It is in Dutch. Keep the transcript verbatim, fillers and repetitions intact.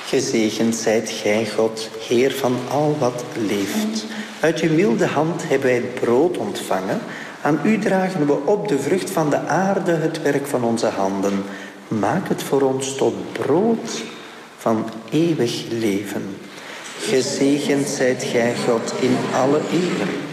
Gezegend zijt gij, God, Heer van al wat leeft. Uit uw milde hand hebben wij het brood ontvangen. Aan u dragen we op de vrucht van de aarde, het werk van onze handen. Maak het voor ons tot brood van eeuwig leven. Gezegend zijt gij, God, in alle eeuwen.